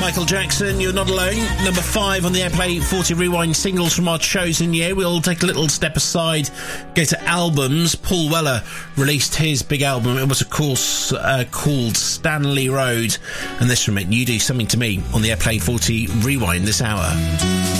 Michael Jackson, You're Not Alone. Number 5 on the Airplay 40 Rewind singles from our chosen year. We'll take a little step aside, go to albums. Paul Weller released his big album. It was, of course, called Stanley Road. And this from it, You Do Something to Me, on the Airplay 40 Rewind this hour.